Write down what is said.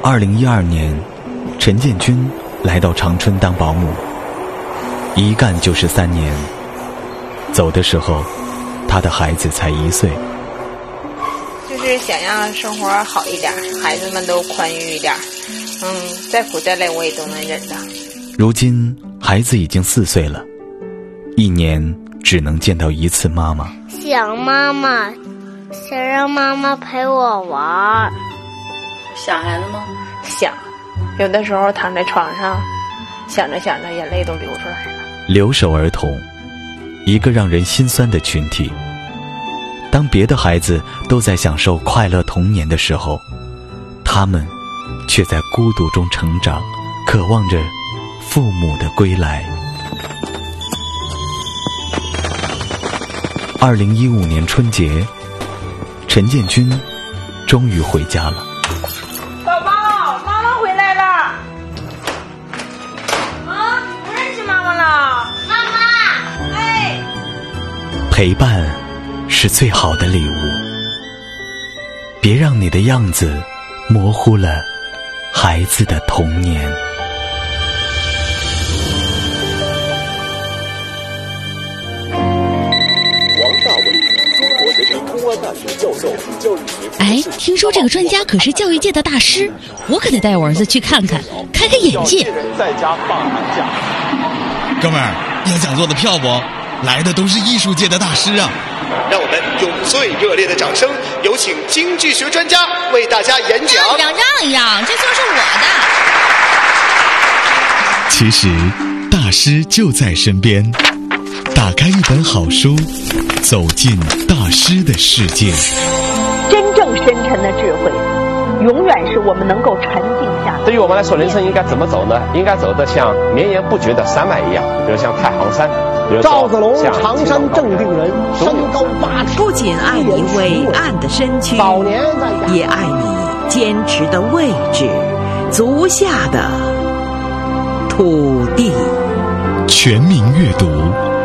2012年，陈建军来到长春当保姆，一干就是3年。走的时候，他的孩子才1岁。 就是想让生活好一点，孩子们都宽裕一点，再苦再累我也都能忍的。 如今孩子已经4岁了，1年只能见到1次妈妈。 想妈妈，想让妈妈陪我玩。 想孩子吗？ 想，有的时候躺在床上，想着想着眼泪都流出来了。 留守儿童，一个让人心酸的群体。当别的孩子都在享受快乐童年的时候，他们却在孤独中成长，渴望着父母的归来。2015年春节，陈建军终于回家了。 宝宝，妈妈回来了。啊，不认识妈妈了。 妈妈， 哎， 陪伴是最好的礼物，别让你的样子模糊了孩子的童年。 哎，听说这个专家可是教育界的大师，我可得带我儿子去看看，开开眼界。 在家放寒假， 哥们儿，要讲座的票不？来的都是艺术界的大师啊！ 让我们用最热烈的掌声，有请经济学专家为大家演讲。 让一让，这座是我的。 其实，大师就在身边。打开一本好书，走进大师的世界。 真正深沉的智慧，永远是我们能够沉静下。 对于我们来说，人生应该怎么走呢？应该走得像绵延不绝的山脉一样，比如像太行山。 赵子龙，常山正定人，身高8尺。 不仅爱你伟岸的身躯，也爱你坚持的位置，足下的土地。 全民阅读，